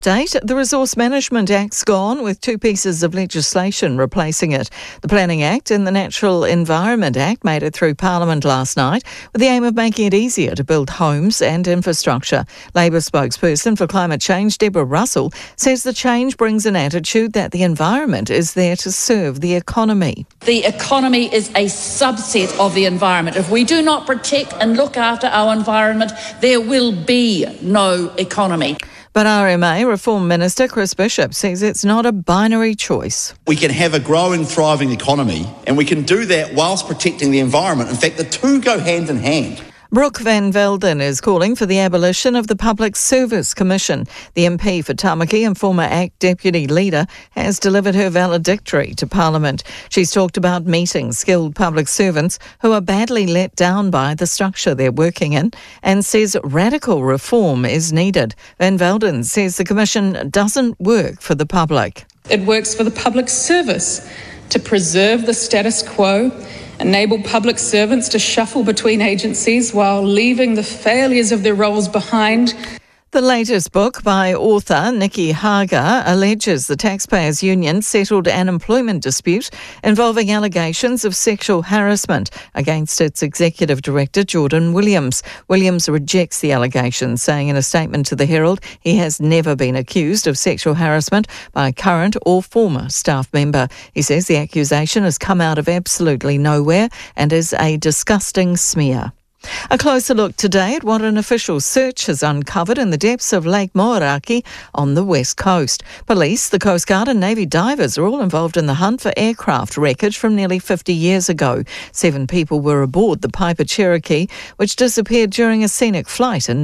The Resource Management Act's gone, with two pieces of legislation replacing it. The Planning Act and the Natural Environment Act made it through Parliament last night with the aim of making it easier to build homes and infrastructure. Labour spokesperson for climate change, Deborah Russell, says the change brings an attitude that the environment is there to serve the economy. The economy is a subset of the environment. If we do not protect and look after our environment, there will be no economy. But RMA Reform Minister Chris Bishop says it's not a binary choice. We can have a growing, thriving economy, and we can do that whilst protecting the environment. In fact, the two go hand in hand. Brooke Van Velden is calling for the abolition of the Public Service Commission. The MP for Tamaki and former ACT Deputy Leader has delivered her valedictory to Parliament. She's talked about meeting skilled public servants who are badly let down by the structure they're working in and says radical reform is needed. Van Velden says the Commission doesn't work for the public. It works for the public service to preserve the status quo, enable public servants to shuffle between agencies while leaving the failures of their roles behind. The latest book by author Nikki Hager alleges the Taxpayers Union settled an employment dispute involving allegations of sexual harassment against its executive director, Jordan Williams. Williams rejects the allegations, saying in a statement to the Herald he has never been accused of sexual harassment by a current or former staff member. He says the accusation has come out of absolutely nowhere and is a disgusting smear. A closer look today at what an official search has uncovered in the depths of Lake Moeraki on the west coast. Police, the Coast Guard and Navy divers are all involved in the hunt for aircraft wreckage from nearly 50 years ago. 7 people were aboard the Piper Cherokee, which disappeared during a scenic flight in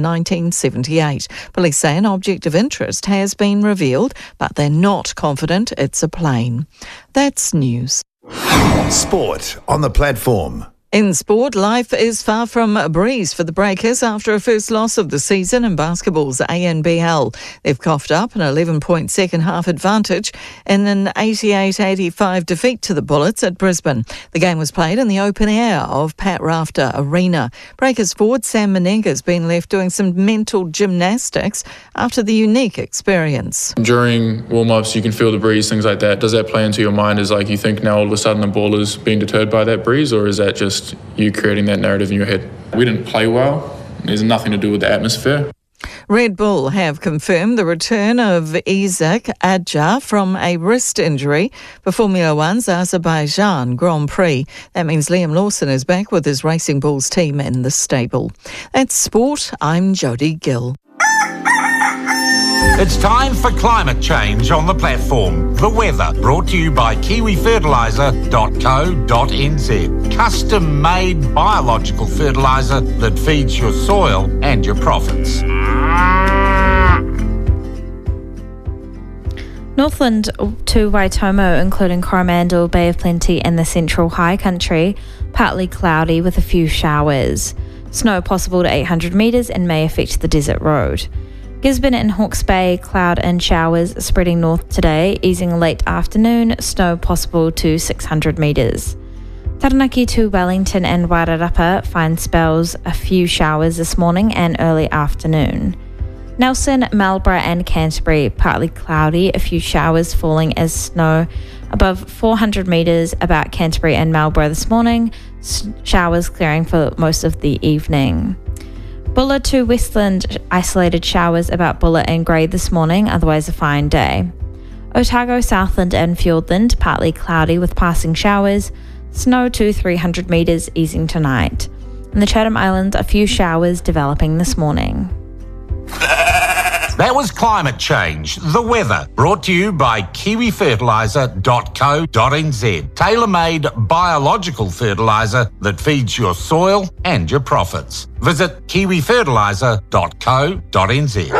1978. Police say an object of interest has been revealed, but they're not confident it's a plane. That's news. Sport on the platform. In sport, life is far from a breeze for the Breakers after a first loss of the season in basketball's ANBL. They've coughed up an 11-point second-half advantage in an 88-85 defeat to the Bullets at Brisbane. The game was played in the open air of Pat Rafter Arena. Breakers forward Sam Menenga's been left doing some mental gymnastics after the unique experience. During warm-ups, you can feel the breeze, things like that. Does that play into your mind as like you think now all of a sudden the ball is being deterred by that breeze, or is that just you creating that narrative in your head? We didn't play well. There's nothing to do with the atmosphere. Red Bull have confirmed the return of Isaac Adjar from a wrist injury for Formula One's Azerbaijan Grand Prix. That means Liam Lawson is back with his Racing Bulls team in the stable. That's sport. I'm Jodie Gill. It's time for climate change on the platform. The weather, brought to you by kiwifertiliser.co.nz. Custom-made biological fertiliser that feeds your soil and your profits. Northland to Waitomo, including Coromandel, Bay of Plenty and the Central High Country, partly cloudy with a few showers. Snow possible to 800 metres and may affect the desert road. Gisborne and Hawke's Bay, cloud and showers spreading north today, easing late afternoon, snow possible to 600 metres. Taranaki to Wellington and Wairarapa, fine spells, a few showers this morning and early afternoon. Nelson, Marlborough and Canterbury, partly cloudy, a few showers falling as snow above 400 metres about Canterbury and Marlborough this morning, showers clearing for most of the evening. Bulla to Westland, isolated showers about Bulla and Grey this morning, otherwise a fine day. Otago, Southland and Fiordland, partly cloudy with passing showers, snow to 300 metres, easing tonight. In the Chatham Islands, a few showers developing this morning. That was climate change, the weather, brought to you by kiwifertiliser.co.nz. Tailor-made biological fertiliser that feeds your soil and your profits. Visit kiwifertiliser.co.nz.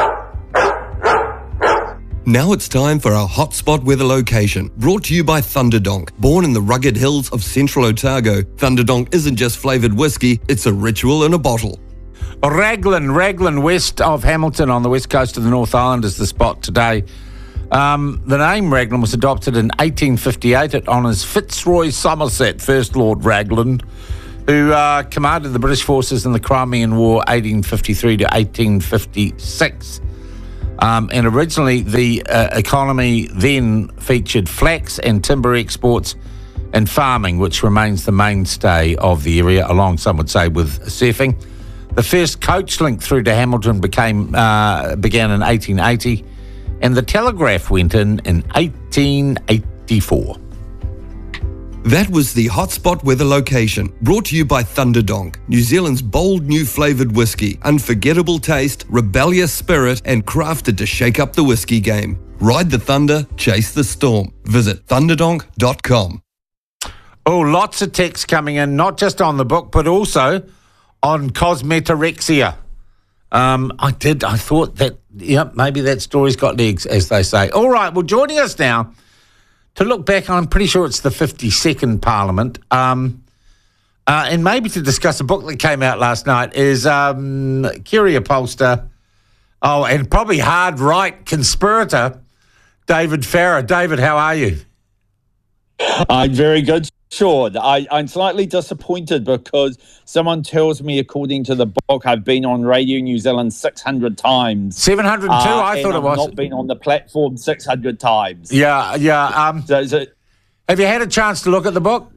Now it's time for our hotspot weather location, brought to you by Thunderdonk. Born in the rugged hills of central Otago, Thunderdonk isn't just flavoured whiskey, it's a ritual in a bottle. Raglan west of Hamilton on the west coast of the North Island is the spot today. The name Raglan was adopted in 1858. It honours Fitzroy Somerset, First Lord Raglan, who commanded the British forces in the Crimean War 1853 to 1856. And originally, the economy then featured flax and timber exports and farming, which remains the mainstay of the area, along, some would say, with surfing. The first coach link through to Hamilton began in 1880, and the telegraph went in 1884. That was the Hotspot weather location, brought to you by Thunderdonk, New Zealand's bold new flavoured whiskey, unforgettable taste, rebellious spirit, and crafted to shake up the whiskey game. Ride the thunder, chase the storm. Visit thunderdonk.com. Oh, lots of texts coming in, not just on the book, but also on cosmetorexia. I thought that, maybe that story's got legs, as they say. All right, well, joining us now to look back, I'm pretty sure it's the 52nd Parliament, and maybe to discuss a book that came out last night is Curia pollster, and probably hard right conspirator, David Farrar. David, how are you? I'm very good, Sean. I'm slightly disappointed because someone tells me, according to the book, I've been on Radio New Zealand 600 times. 702, I thought it was. I've not been on the platform 600 times. Yeah. Have you had a chance to look at the book?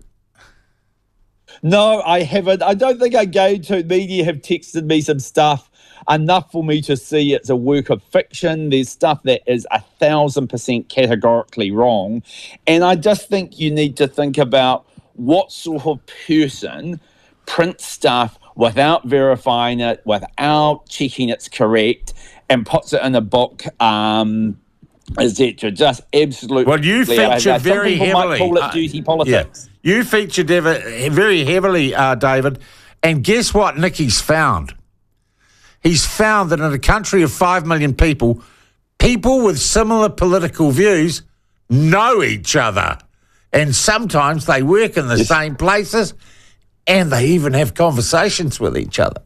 No, I haven't. I don't think I gave to media have texted me some stuff enough for me to see it's a work of fiction. There's stuff that is 1,000% categorically wrong. And I just think you need to think about what sort of person prints stuff without verifying it, without checking it's correct, and puts it in a book, etc. Just absolutely. Well, you feature very heavily. Might call it duty politics. Yeah. You featured very heavily, David. And guess what Nicky's found? He's found that in a country of 5 million people, people with similar political views know each other. And sometimes they work in the same places and they even have conversations with each other.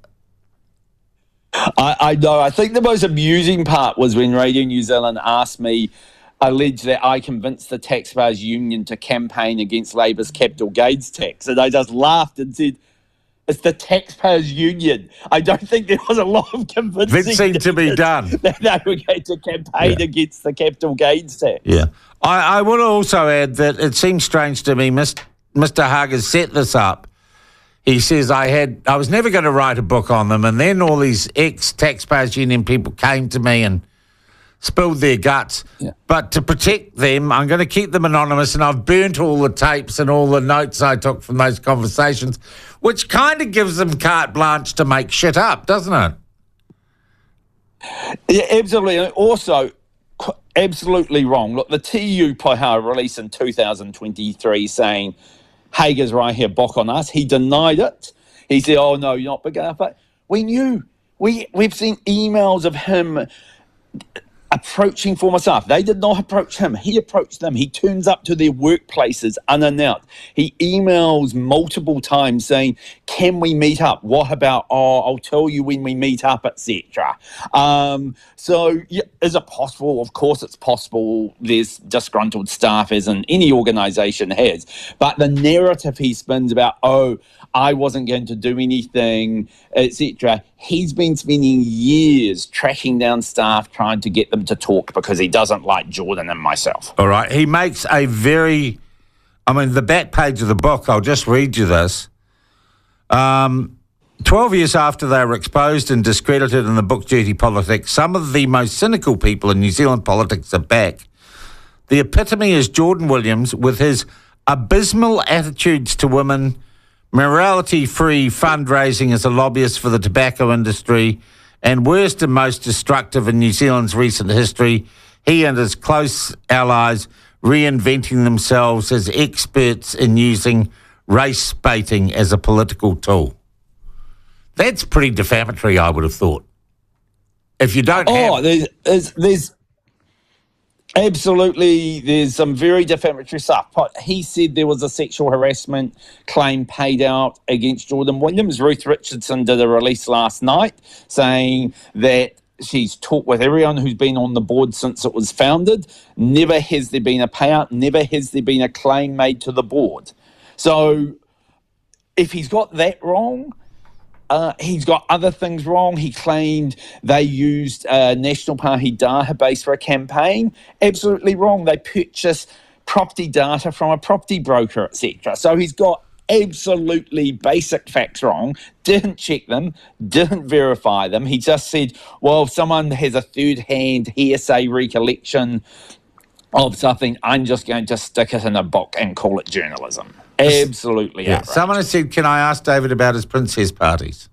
I know. I think the most amusing part was when Radio New Zealand alleged that I convinced the Taxpayers Union to campaign against Labour's capital gains tax. And I just laughed and said, it's the Taxpayers Union. I don't think there was a lot of convincing that seemed to be done. That they were going to campaign against the capital gains tax. Yeah. I want to also add that it seems strange to me, Mr. Hager's set this up. He says, I was never going to write a book on them, and then all these ex-Taxpayers Union people came to me and spilled their guts. Yeah. But to protect them, I'm going to keep them anonymous, and I've burnt all the tapes and all the notes I took from those conversations, which kind of gives them carte blanche to make shit up, doesn't it? Yeah, absolutely. And also, absolutely wrong. Look, the TU put out a release in 2023 saying, Hager's right here, bock on us. He denied it. He said, oh, no, you're not big enough. But we knew. We've seen emails of him approaching former staff. They did not approach him. He approached them. He turns up to their workplaces unannounced. He emails multiple times saying, can we meet up? What about, I'll tell you when we meet up, etc. So is it possible? Of course it's possible. There's disgruntled staff, as in any organisation has. But the narrative he spins about, I wasn't going to do anything, etc. He's been spending years tracking down staff, trying to get them to talk because he doesn't like Jordan and myself. All right. He makes the back page of the book, I'll just read you this. 12 years after they were exposed and discredited in the book Dirty Politics, some of the most cynical people in New Zealand politics are back. The epitome is Jordan Williams with his abysmal attitudes to women, morality-free fundraising as a lobbyist for the tobacco industry, and worst and most destructive in New Zealand's recent history, he and his close allies reinventing themselves as experts in using race baiting as a political tool. That's pretty defamatory, I would have thought. If you don't there's absolutely, there's some very defamatory stuff. But he said there was a sexual harassment claim paid out against Jordan Williams. Ruth Richardson did a release last night saying that she's talked with everyone who's been on the board since it was founded. Never has there been a payout. Never has there been a claim made to the board. So if he's got that wrong, he's got other things wrong. He claimed they used National Party database for a campaign. Absolutely wrong. They purchased property data from a property broker, etc. So he's got absolutely basic facts wrong, didn't check them, didn't verify them. He just said, well, if someone has a third-hand hearsay recollection of something, I'm just going to stick it in a book and call it journalism. Absolutely outrageous. Someone has said, can I ask David about his princess parties?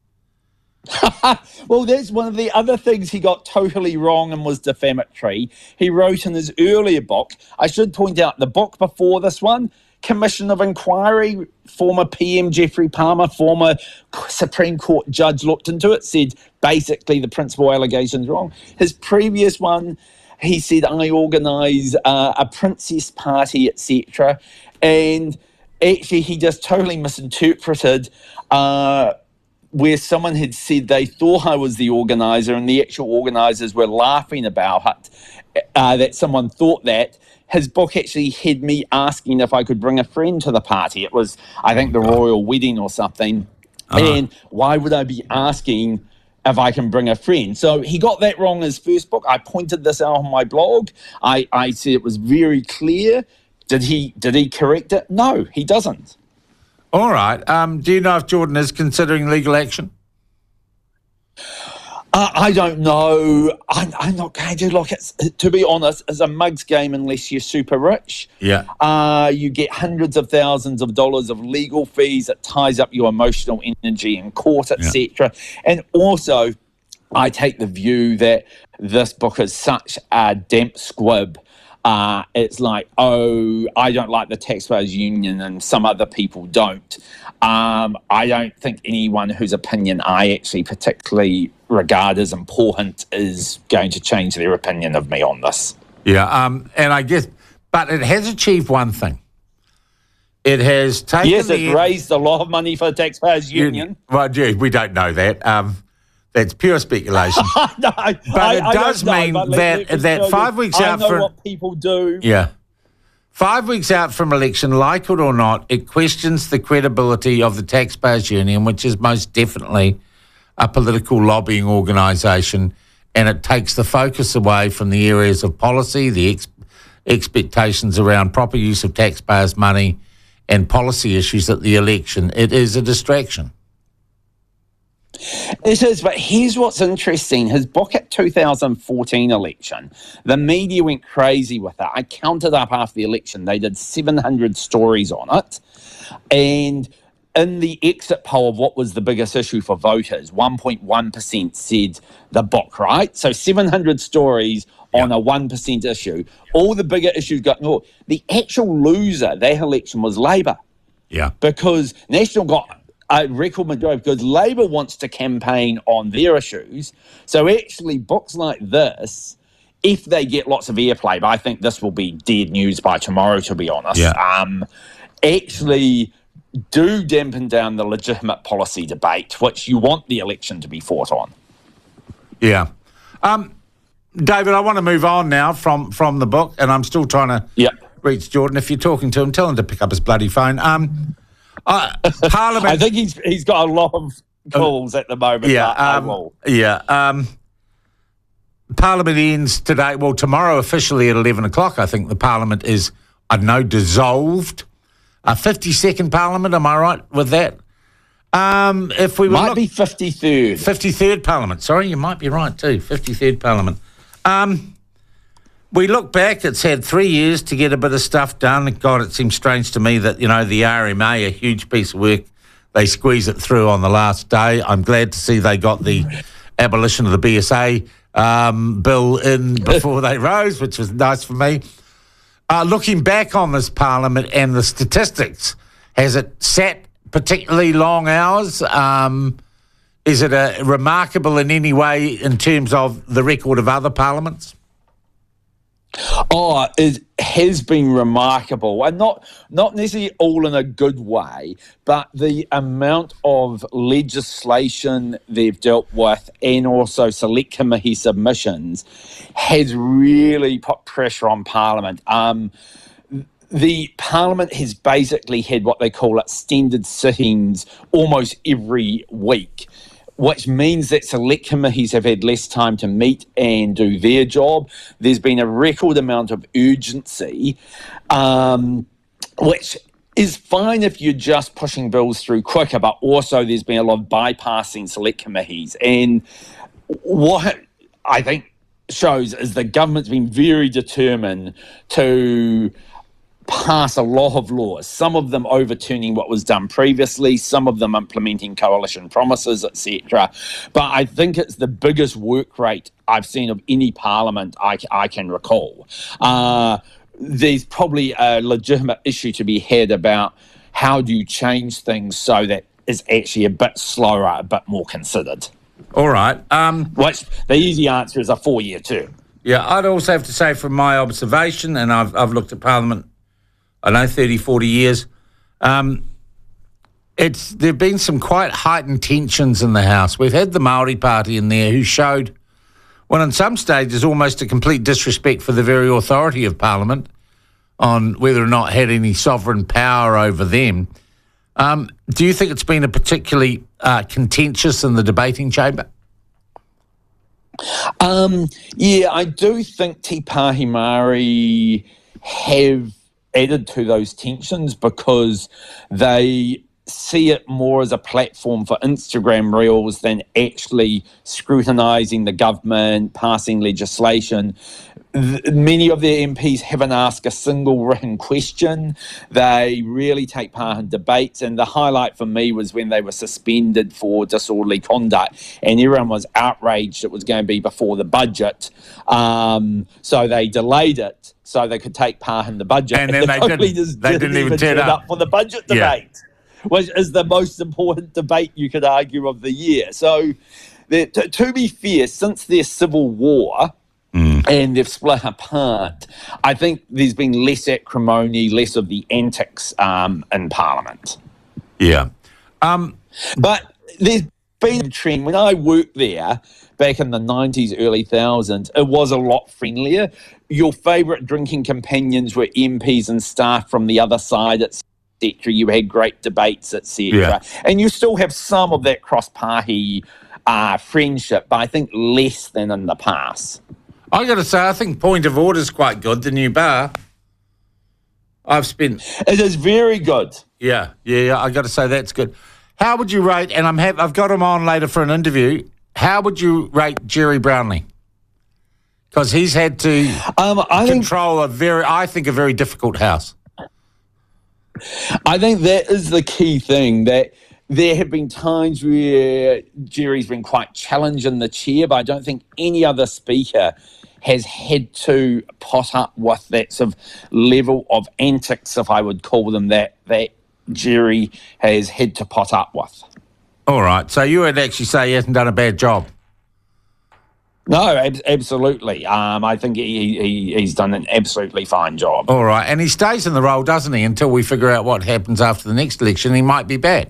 Well, that's one of the other things he got totally wrong and was defamatory. He wrote in his earlier book, I should point out, the book before this one, Commission of Inquiry, former PM Geoffrey Palmer, former Supreme Court judge, looked into it, said basically the principal allegation's wrong. His previous one, he said, I organise a princess party, etc. And actually, he just totally misinterpreted where someone had said they thought I was the organiser and the actual organisers were laughing about it, that someone thought that. His book actually had me asking if I could bring a friend to the party. It was, I think, the royal wedding or something. And why would I be asking if I can bring a friend? So he got that wrong in his first book. I pointed this out on my blog. I said it was very clear. Did he correct it? No, he doesn't. All right. Do you know if Jordan is considering legal action? I don't know. I'm not going to look. To be honest, it's a mug's game unless you're super rich. Yeah. You get hundreds of thousands of dollars of legal fees. It ties up your emotional energy in court, etc. And also, I take the view that this book is such a damp squib. It's like, oh, I don't like the Taxpayers Union and some other people don't. I don't think anyone whose opinion I actually particularly regard as important is going to change their opinion of me on this. Yeah, and I guess, but it has achieved one thing. It has taken... Yes, it raised a lot of money for the Taxpayers Union. Well, gee, we don't know that. That's pure speculation. No, but it does mean that 5 weeks out from... I know what people do. Yeah. 5 weeks out from election, like it or not, it questions the credibility of the Taxpayers Union, which is most definitely a political lobbying organisation, and it takes the focus away from the areas of policy, the expectations around proper use of taxpayers' money and policy issues at the election. It is a distraction. It is, but here's what's interesting. His book at 2014 election, the media went crazy with it. I counted up after the election. They did 700 stories on it. And in the exit poll of what was the biggest issue for voters, 1.1% said the book, right? So 700 stories on a 1% issue. All the bigger issues got ignored. The actual loser that election was Labour. Yeah. Because National got a record majority because Labour wants to campaign on their issues. So actually books like this, if they get lots of airplay, but I think this will be dead news by tomorrow, to be honest, actually do dampen down the legitimate policy debate, which you want the election to be fought on. Yeah. David, I want to move on now from the book, and I'm still trying to reach Jordan. If you're talking to him, tell him to pick up his bloody phone. Parliament. I think he's got a lot of calls at the moment. Parliament ends today. Well, tomorrow officially at 11 o'clock. I think the Parliament is, dissolved. 52nd Parliament. Am I right with that? If we might be 53rd. 53rd Parliament. Sorry, you might be right too. 53rd Parliament. We look back, it's had 3 years to get a bit of stuff done. God, it seems strange to me that, the RMA, a huge piece of work, they squeeze it through on the last day. I'm glad to see they got the abolition of the BSA bill in before they rose, which was nice for me. Looking back on this Parliament and the statistics, has it sat particularly long hours? Is it remarkable in any way in terms of the record of other parliaments? Oh, it has been remarkable, and not necessarily all in a good way, but the amount of legislation they've dealt with and also select committee submissions has really put pressure on Parliament. the Parliament has basically had what they call extended sittings almost every week, which means that select committees have had less time to meet and do their job. There's been a record amount of urgency, which is fine if you're just pushing bills through quicker, but also there's been a lot of bypassing select committees. And what I think shows is the government's been very determined to pass a lot of laws, some of them overturning what was done previously, some of them implementing coalition promises, etc. But I think it's the biggest work rate I've seen of any parliament I can recall. There's probably a legitimate issue to be had about how do you change things so that it's actually a bit slower, a bit more considered. All right. Which the easy answer is a 4-year term. Yeah, I'd also have to say from my observation, and I've looked at Parliament, I know 30, 40 years, there have been some quite heightened tensions in the House. We've had the Māori Party in there who showed, well, in some stages, almost a complete disrespect for the very authority of Parliament on whether or not it had any sovereign power over them. Do you think it's been a particularly contentious in the debating chamber? Yeah, I do think Te Pāhi Māori have added to those tensions because they see it more as a platform for Instagram reels than actually scrutinising the government, passing legislation. Many of their MPs haven't asked a single written question. They really take part in debates, and the highlight for me was when they were suspended for disorderly conduct, and everyone was outraged it was going to be before the budget. So they delayed it so they could take part in the budget. And then they didn't even turn up for the budget debate, which is the most important debate you could argue of the year. So to be fair, since their civil war, and they've split apart, I think there's been less acrimony, less of the antics in Parliament. Yeah. But there's been a trend. When I worked there back in the 90s, early 2000s, it was a lot friendlier. Your favourite drinking companions were MPs and staff from the other side, etc. You had great debates, etc. Yeah. And you still have some of that cross-party friendship, but I think less than in the past. I got to say, I think Point of Order is quite good, the new bar. It is very good. Yeah, I got to say that's good. How would you rate, and I've got him on later for an interview, how would you rate Jerry Brownlee? Because he's had to control a very difficult House. I think that is the key thing, that there have been times where Jerry's been quite challenged in the chair, but I don't think any other speaker has had to pot up with that sort of level of antics, if I would call them that Jerry has had to pot up with. All right, so you would actually say he hasn't done a bad job? No, absolutely. I think he's done an absolutely fine job. All right, and he stays in the role, doesn't he, until we figure out what happens after the next election. He might be back.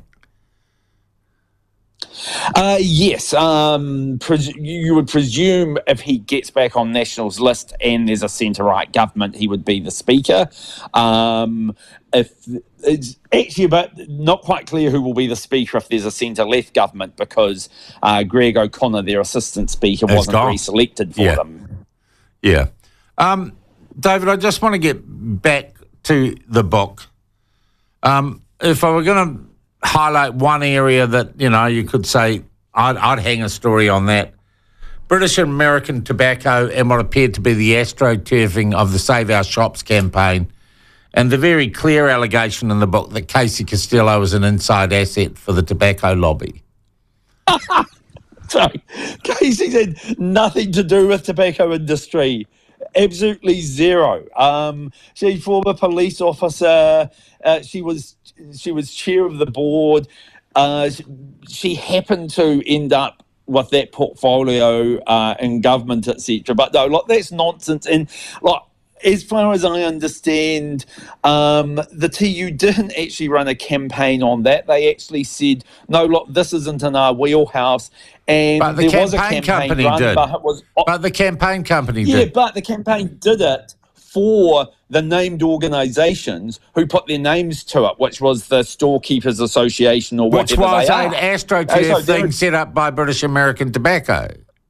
Yes, you would presume if he gets back on National's list and there's a centre-right government, he would be the Speaker. If it's actually not quite clear who will be the Speaker if there's a centre-left government, because Greg O'Connor, their Assistant Speaker, wasn't reselected for them. Yeah. David, I just want to get back to the book. If I were going to highlight one area that, you could say I'd hang a story on that. British and American tobacco and what appeared to be the astroturfing of the Save Our Shops campaign, and the very clear allegation in the book that Casey Costello was an inside asset for the tobacco lobby. Sorry, Casey's had nothing to do with tobacco industry. Absolutely zero. She's a former police officer. She was chair of the board. She happened to end up with that portfolio in government, etc. But no, that's nonsense. And as far as I understand, the TU didn't actually run a campaign on that. They actually said, no, this isn't in our wheelhouse. And but the was a campaign company run, did. But the campaign company did. Yeah, but the campaign did it for the named organisations who put their names to it, which was the Storekeepers Association or which whatever was they an are. AstroTurf thing set up by British American Tobacco.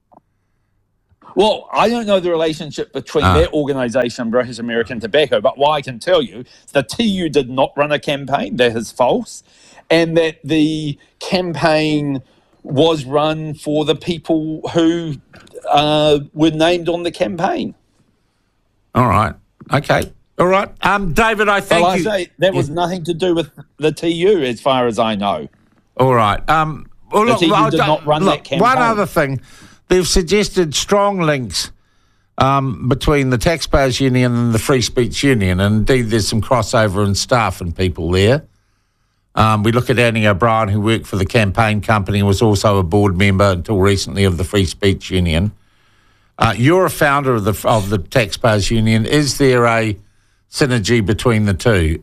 Well, I don't know the relationship between that organisation and British American Tobacco, but what I can tell you, the TU did not run a campaign. That is false. And that the campaign was run for the people who were named on the campaign. All right. Okay. All right. David, I thank you. Say, that was nothing to do with the TU, as far as I know. All right. Well, the TU did not run that campaign. One other thing. They've suggested strong links between the Taxpayers Union and the Free Speech Union, and indeed there's some crossover in staff and people there. We look at Annie O'Brien, who worked for the campaign company, was also a board member until recently of the Free Speech Union. You're a founder of the Taxpayers Union. Is there a synergy between the two?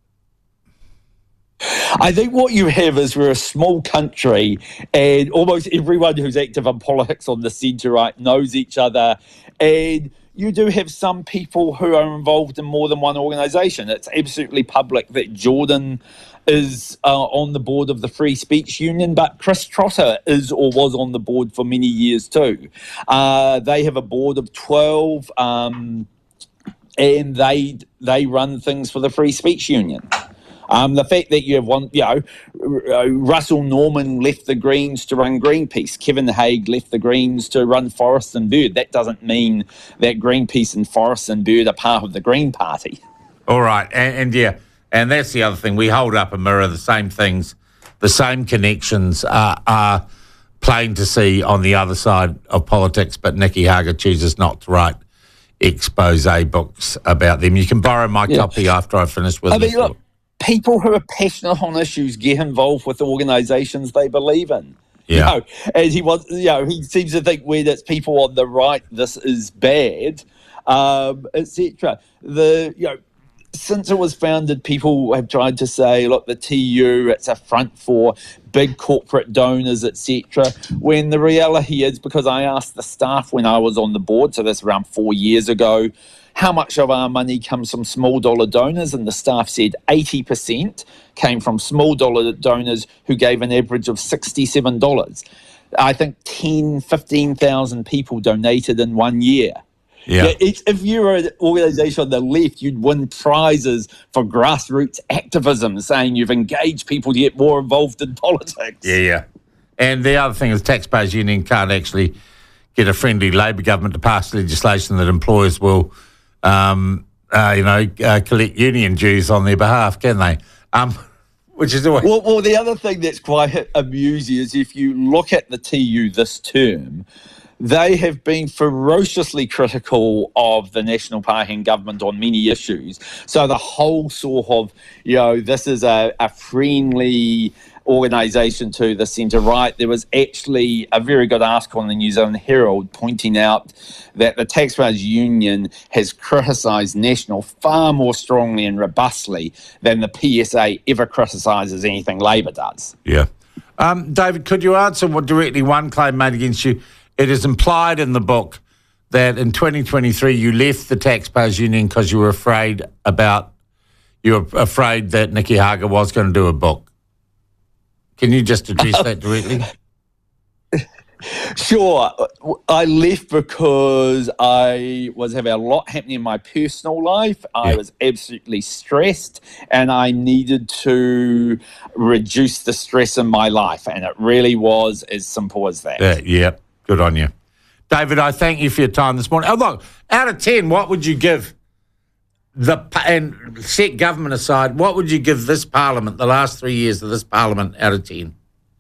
I think what you have is we're a small country and almost everyone who's active in politics on the centre-right knows each other, and you do have some people who are involved in more than one organisation. It's absolutely public that Jordan is on the board of the Free Speech Union, but Chris Trotter is or was on the board for many years too. They have a board of 12 and they run things for the Free Speech Union. The fact that you have one, Russell Norman left the Greens to run Greenpeace. Kevin Haig left the Greens to run Forest and Bird. That doesn't mean that Greenpeace and Forest and Bird are part of the Green Party. All right. And that's the other thing. We hold up a mirror. The same things, the same connections are plain to see on the other side of politics, but Nicky Hager chooses not to write expose books about them. You can borrow my copy after I finish with this. Look, people who are passionate on issues get involved with organisations they believe in. Yeah. As he was, he seems to think when it's people on the right, this is bad, etc. Since it was founded, people have tried to say, look, the TU, it's a front for big corporate donors, etc. When the reality is, because I asked the staff when I was on the board, so that's around 4 years ago, how much of our money comes from small dollar donors, and the staff said 80% came from small dollar donors who gave an average of $67. I think 15,000 people donated in 1 year. Yeah. If you were an organisation on the left, you'd win prizes for grassroots activism, saying you've engaged people to get more involved in politics. Yeah. And the other thing is Taxpayers Union can't actually get a friendly Labor government to pass legislation that employers will, collect union dues on their behalf, can they? Which is always... Well, the other thing that's quite amusing is if you look at the TU this term, they have been ferociously critical of the National Party and government on many issues. So the whole sort of, this is a friendly organisation to the centre-right. There was actually a very good article in the New Zealand Herald pointing out that the Taxpayers Union has criticised National far more strongly and robustly than the PSA ever criticises anything Labor does. Yeah. David, could you answer directly one claim made against you? It is implied in the book that in 2023 you left the Taxpayers Union because you were afraid that Nicky Hager was going to do a book. Can you just address that directly? Sure. I left because I was having a lot happening in my personal life. I was absolutely stressed and I needed to reduce the stress in my life. And it really was as simple as that. Yeah. Good on you. David, I thank you for your time this morning. Oh, look, out of 10, what would you give and set government aside, what would you give this Parliament, the last 3 years of this Parliament, out of 10?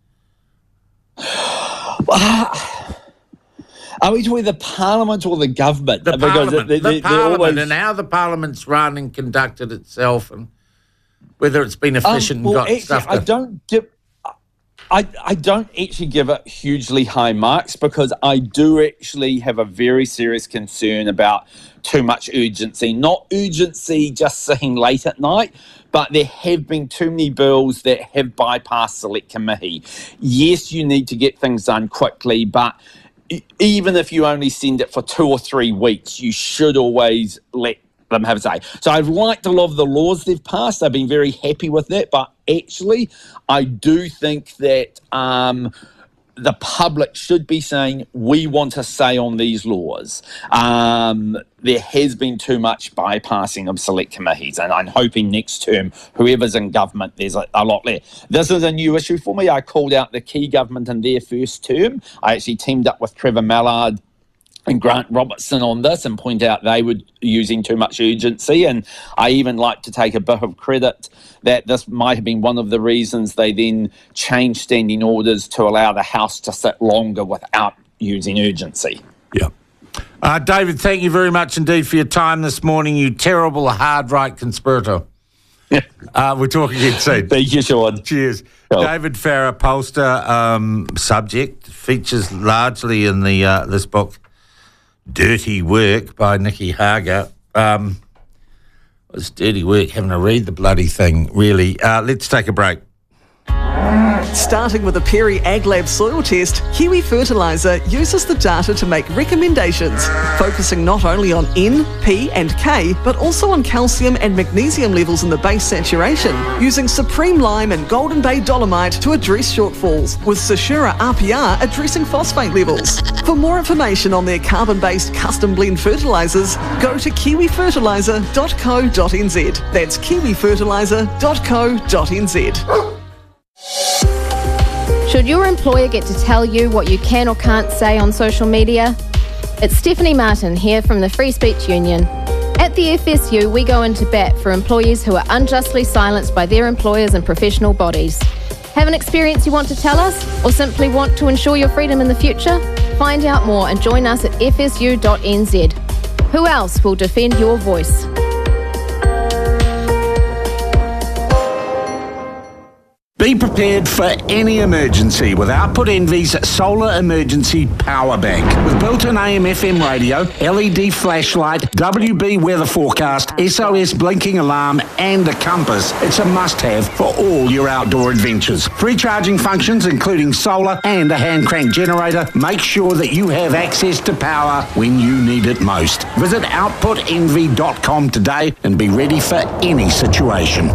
Are we talking the Parliament or the government? The Parliament, and how the Parliament's run and conducted itself, and whether it's been efficient and got stuff. I don't actually give it hugely high marks because I do actually have a very serious concern about too much urgency. Not urgency just sitting late at night, but there have been too many bills that have bypassed select committee. Yes, you need to get things done quickly, but even if you only send it for 2 or 3 weeks, you should always let them have a say. So I've liked a lot of the laws they've passed. I've been very happy with that. But actually, I do think that the public should be saying, we want a say on these laws. There has been too much bypassing of select committees, and I'm hoping next term, whoever's in government, there's a lot less. This is a new issue for me. I called out the key government in their first term. I actually teamed up with Trevor Mallard and Grant Robertson on this and point out they were using too much urgency. And I even like to take a bit of credit that this might have been one of the reasons they then changed standing orders to allow the House to sit longer without using urgency. Yeah. David, thank you very much indeed for your time this morning, you terrible hard right conspirator. We're talking again soon. Thank you, Sean. Cheers. Cool. David Farrer, pollster, subject, features largely in the this book, Dirty Work by Nicky Hager. It's dirty work having to read the bloody thing, really. Let's take a break. Starting with a Perry AgLab soil test, Kiwi Fertiliser uses the data to make recommendations, focusing not only on N, P and K, but also on calcium and magnesium levels in the base saturation, using Supreme Lime and Golden Bay Dolomite to address shortfalls, with Sashura RPR addressing phosphate levels. For more information on their carbon-based custom blend fertilisers, go to kiwifertiliser.co.nz. That's kiwifertiliser.co.nz. Should your employer get to tell you what you can or can't say on social media? It's Stephanie Martin here from the Free Speech Union. At the FSU, we go into bat for employees who are unjustly silenced by their employers and professional bodies. Have an experience you want to tell us, or simply want to ensure your freedom in the future? Find out more and join us at fsu.nz. Who else will defend your voice? Be prepared for any emergency with Output Envy's Solar Emergency Power Bank. With built-in AM/FM radio, LED flashlight, WB weather forecast, SOS blinking alarm and a compass, it's a must-have for all your outdoor adventures. Free charging functions including solar and a hand-crank generator make sure that you have access to power when you need it most. Visit outputenvy.com today and be ready for any situation.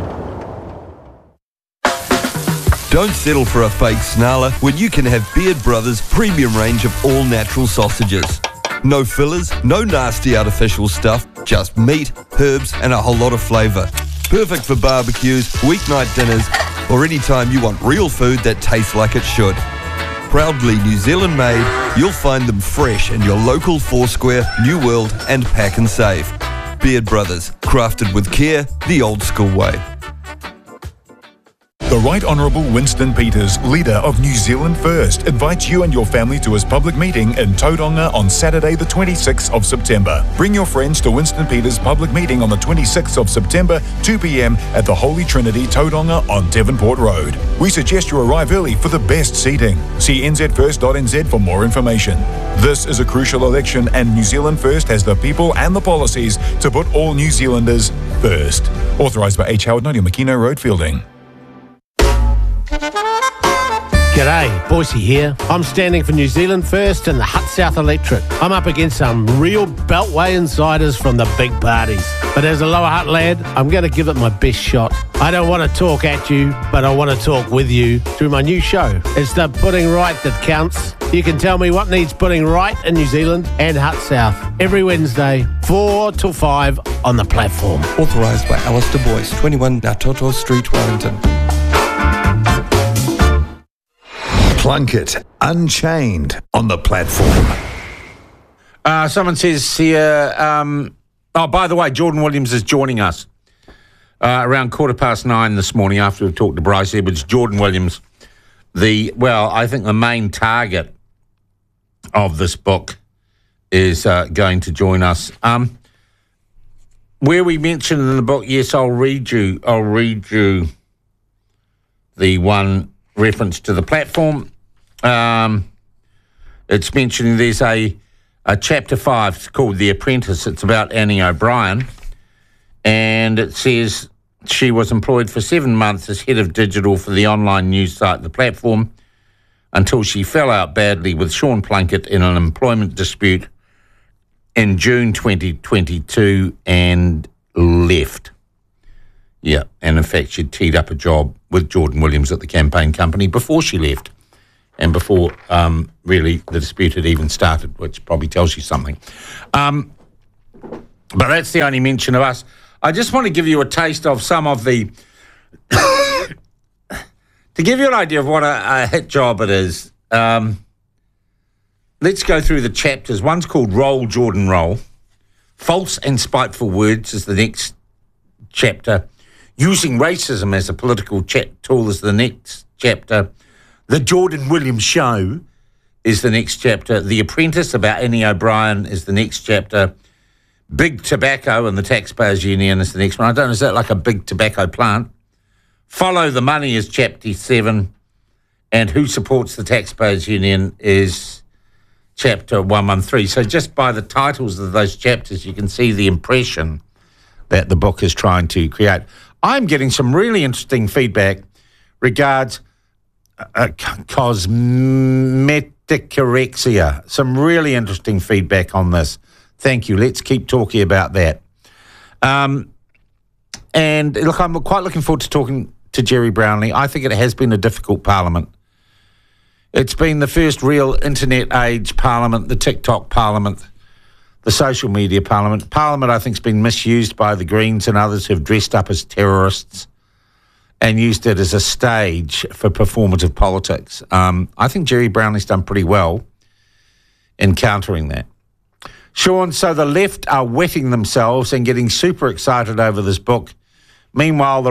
Don't settle for a fake snarler when you can have Beard Brothers' premium range of all-natural sausages. No fillers, no nasty artificial stuff, just meat, herbs and a whole lot of flavour. Perfect for barbecues, weeknight dinners or any time you want real food that tastes like it should. Proudly New Zealand made, you'll find them fresh in your local Foursquare, New World and Pack and Save. Beard Brothers, crafted with care, the old school way. The Right Honourable Winston Peters, leader of New Zealand First, invites you and your family to his public meeting in Tauranga on Saturday the 26th of September. Bring your friends to Winston Peters' public meeting on the 26th of September, 2 p.m. at the Holy Trinity, Tauranga on Devonport Road. We suggest you arrive early for the best seating. See nzfirst.nz for more information. This is a crucial election and New Zealand First has the people and the policies to put all New Zealanders first. Authorised by H. Howard, 90 Makino Road, Fielding. G'day, Boise here. I'm standing for New Zealand First and the Hut South electorate. I'm up against some real Beltway insiders from the big parties. But as a Lower Hutt lad, I'm going to give it my best shot. I don't want to talk at you, but I want to talk with you through my new show. It's the Putting Right that counts. You can tell me what needs putting right in New Zealand and Hut South. Every Wednesday, 4 till 5 on the platform. Authorised by Alistair Boyce, 21 Ngātoto Street, Wellington. Plunkett, Unchained on the platform. Someone says here, by the way, Jordan Williams is joining us around 9:15 this morning after we've talked to Bryce Edwards. Jordan Williams, I think the main target of this book is going to join us. Where we mentioned in the book, yes, I'll read you the one reference to the platform. It's mentioning there's a chapter 5 called The Apprentice. It's about Annie O'Brien, and it says she was employed for 7 months as head of digital for the online news site The Platform until she fell out badly with Sean Plunkett in an employment dispute in June 2022 and left. Yeah, and in fact, she'd teed up a job with Jordan Williams at the campaign company before she left and before really the dispute had even started, which probably tells you something. But that's the only mention of us. I just want to give you a taste of some of the... to give you an idea of what a hit job it is, let's go through the chapters. One's called Roll, Jordan, Roll. False and Spiteful Words is the next chapter. Using Racism as a Political Tool is the next chapter. The Jordan Williams Show is the next chapter. The Apprentice about Annie O'Brien is the next chapter. Big Tobacco and the Taxpayers Union is the next one. I don't know, is that like a big tobacco plant? Follow the Money is chapter 7. And Who Supports the Taxpayers Union is chapter 113. So just by the titles of those chapters, you can see the impression that the book is trying to create. I'm getting some really interesting feedback regards cosmeticorexia. Some really interesting feedback on this. Thank you. Let's keep talking about that. And look, I'm quite looking forward to talking to Jerry Brownlee. I think it has been a difficult parliament. It's been the first real internet age parliament, the TikTok parliament, the social media parliament. Parliament, I think, has been misused by the Greens and others who've dressed up as terrorists and used it as a stage for performative politics. I think Jerry Brownlee's done pretty well in countering that. Sean, so the left are wetting themselves and getting super excited over this book. Meanwhile, the